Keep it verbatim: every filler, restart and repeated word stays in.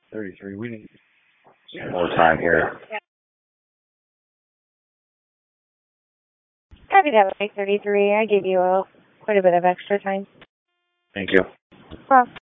thirty-three. We need some more time here. Happy to have eight thirty-three. I gave you a, quite a bit of extra time. Thank you. Well.